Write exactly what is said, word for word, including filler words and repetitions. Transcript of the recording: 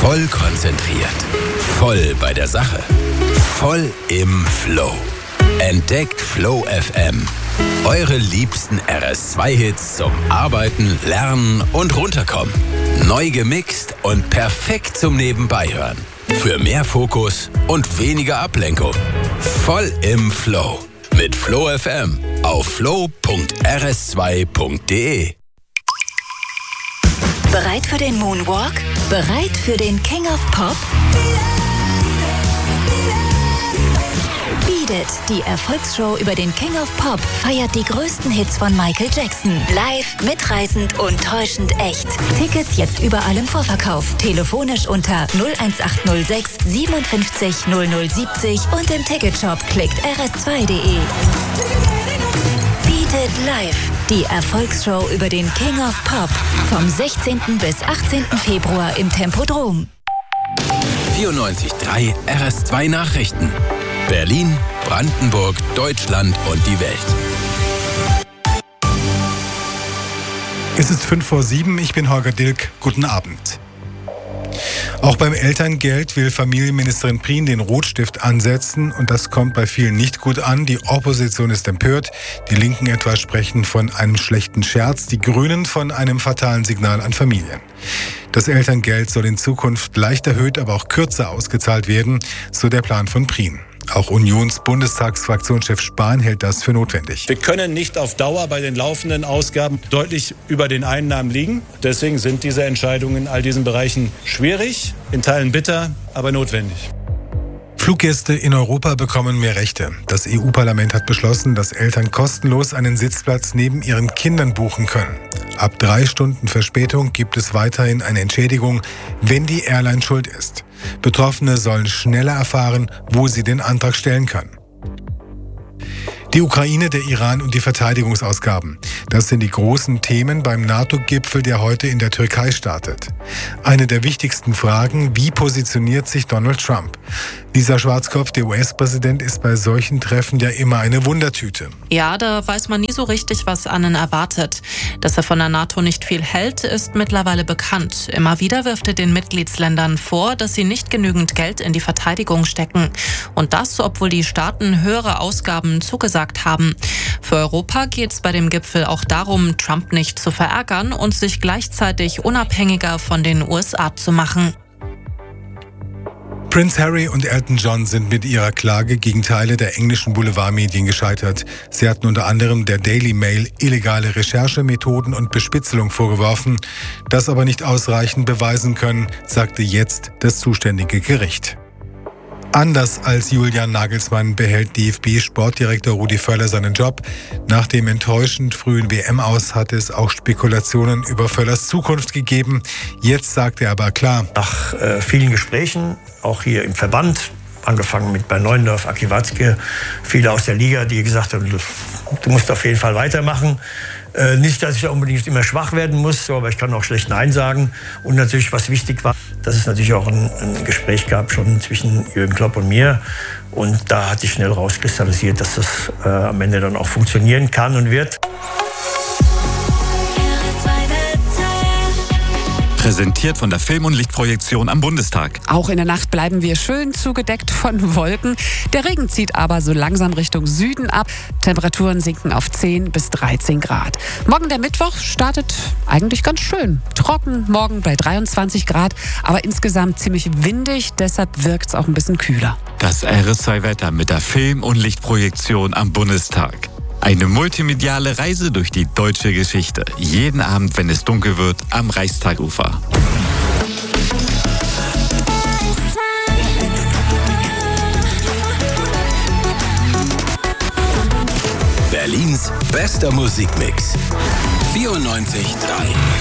Voll konzentriert. Voll bei der Sache. Voll im Flow. Entdeckt Flow F M. Eure liebsten R S zwei Hits zum Arbeiten, Lernen und Runterkommen. Neu gemixt und perfekt zum Nebenbeihören. Für mehr Fokus und weniger Ablenkung. Voll im Flow. Mit Flow F M auf flow punkt r s zwei punkt d e. Bereit für den Moonwalk? Bereit für den King of Pop? Beat It, die Erfolgsshow über den King of Pop, feiert die größten Hits von Michael Jackson. Live, mitreißend und täuschend echt. Tickets jetzt überall im Vorverkauf. Telefonisch unter null eins acht null sechs siebenundfünfzig null null siebzig und im Ticketshop klickt r s zwei punkt d e. Beat It Live, die Erfolgsshow über den King of Pop. Vom sechzehnten bis achtzehnten Februar im Tempodrom. vierundneunzig Komma drei R S zwei Nachrichten. Berlin, Brandenburg, Deutschland und die Welt. Es ist fünf vor sieben, ich bin Holger Dilk. Guten Abend. Auch beim Elterngeld will Familienministerin Prien den Rotstift ansetzen und das kommt bei vielen nicht gut an. Die Opposition ist empört, die Linken etwa sprechen von einem schlechten Scherz, die Grünen von einem fatalen Signal an Familien. Das Elterngeld soll in Zukunft leicht erhöht, aber auch kürzer ausgezahlt werden, so der Plan von Prien. Auch Unions-Bundestagsfraktionschef Spahn hält das für notwendig. Wir können nicht auf Dauer bei den laufenden Ausgaben deutlich über den Einnahmen liegen. Deswegen sind diese Entscheidungen in all diesen Bereichen schwierig, in Teilen bitter, aber notwendig. Fluggäste in Europa bekommen mehr Rechte. Das E U-Parlament hat beschlossen, dass Eltern kostenlos einen Sitzplatz neben ihren Kindern buchen können. Ab drei Stunden Verspätung gibt es weiterhin eine Entschädigung, wenn die Airline schuld ist. Betroffene sollen schneller erfahren, wo sie den Antrag stellen können. Die Ukraine, der Iran und die Verteidigungsausgaben. Das sind die großen Themen beim NATO-Gipfel, der heute in der Türkei startet. Eine der wichtigsten Fragen, wie positioniert sich Donald Trump? Lisa Schwarzkopf, der U S-Präsident, ist bei solchen Treffen ja immer eine Wundertüte. Ja, da weiß man nie so richtig, was einen erwartet. Dass er von der NATO nicht viel hält, ist mittlerweile bekannt. Immer wieder wirft er den Mitgliedsländern vor, dass sie nicht genügend Geld in die Verteidigung stecken. Und das, obwohl die Staaten höhere Ausgaben zugesagt haben. Für Europa geht es bei dem Gipfel auch darum, Trump nicht zu verärgern und sich gleichzeitig unabhängiger von den U S A zu machen. Prince Harry und Elton John sind mit ihrer Klage gegen Teile der englischen Boulevardmedien gescheitert. Sie hatten unter anderem der Daily Mail illegale Recherchemethoden und Bespitzelung vorgeworfen, das aber nicht ausreichend beweisen können, sagte jetzt das zuständige Gericht. Anders als Julian Nagelsmann behält D F B-Sportdirektor Rudi Völler seinen Job. Nach dem enttäuschend frühen W M-Aus hat es auch Spekulationen über Völlers Zukunft gegeben. Jetzt sagt er aber klar. Nach äh, vielen Gesprächen, auch hier im Verband, angefangen mit bei Neuendorf, Aki Watzke, viele aus der Liga, die gesagt haben, du musst auf jeden Fall weitermachen. Äh, nicht, dass ich unbedingt immer schwach werden muss, so, aber ich kann auch schlecht Nein sagen. Und natürlich, was wichtig war, dass es natürlich auch ein, ein Gespräch gab schon zwischen Jürgen Klopp und mir. Und da hat sich schnell rauskristallisiert, dass das äh, am Ende dann auch funktionieren kann und wird. Präsentiert von der Film- und Lichtprojektion am Bundestag. Auch in der Nacht bleiben wir schön zugedeckt von Wolken. Der Regen zieht aber so langsam Richtung Süden ab. Temperaturen sinken auf zehn bis dreizehn Grad. Morgen der Mittwoch startet eigentlich ganz schön. Trocken, morgen bei dreiundzwanzig Grad, aber insgesamt ziemlich windig. Deshalb wirkt es auch ein bisschen kühler. Das R S zwei Wetter mit der Film- und Lichtprojektion am Bundestag. Eine multimediale Reise durch die deutsche Geschichte. Jeden Abend, wenn es dunkel wird, am Reichstagufer. Berlins bester Musikmix. vierundneunzig Komma drei